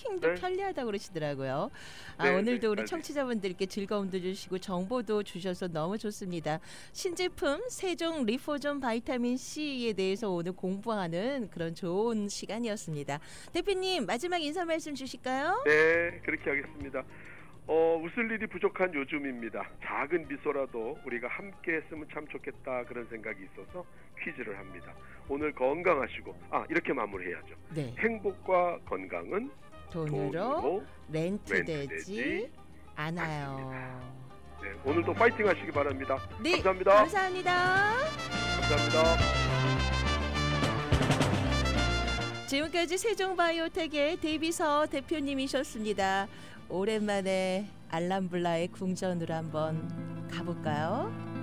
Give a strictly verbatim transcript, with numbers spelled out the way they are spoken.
쇼핑도 네. 편리하다고 그러시더라고요. 아, 네, 오늘도 네, 우리 알겠습니다. 청취자분들께 즐거움도 주시고 정보도 주셔서 너무 좋습니다. 신제품 세종 리포존 바이타민 C에 대해서 오늘 공부하는 그런 좋은 시간이었습니다. 대표님 마지막 인사 말씀 주실까요? 네, 그렇게 하겠습니다. 어, 웃을 일이 부족한 요즘입니다. 작은 미소라도 우리가 함께 했으면 참 좋겠다 그런 생각이 있어서 퀴즈를 합니다. 오늘 건강하시고 아 이렇게 마무리해야죠. 네. 행복과 건강은 돈으로, 돈으로 렌트되지 렌트되지 않아요. 네, 오늘도 파이팅 하시기 바랍니다. 네, 감사합니다. 감사합니다. 감사합니다. 지금까지 세종바이오텍의 데이비서 대표님이셨습니다. 오랜만에 알람블라의 궁전으로 한번 가볼까요?